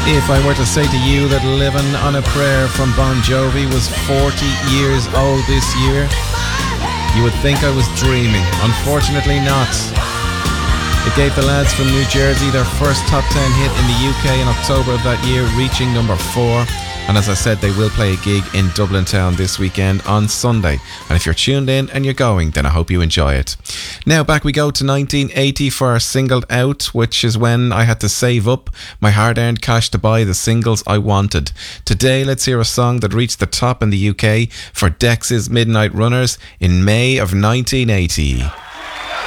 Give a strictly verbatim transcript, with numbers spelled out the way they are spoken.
If I were to say to you that Living on a Prayer from Bon Jovi was forty years old this year, you would think I was dreaming. Unfortunately not. It gave the lads from New Jersey their first top ten hit in the U K in October of that year, reaching number four. And as I said, they will play a gig in Dublin town this weekend on Sunday. And if you're tuned in and you're going, then I hope you enjoy it. Now back we go to nineteen eighty for Singled Out, which is when I had to save up my hard-earned cash to buy the singles I wanted. Today, let's hear a song that reached the top in the U K for Dex's Midnight Runners in May of nineteen eighty.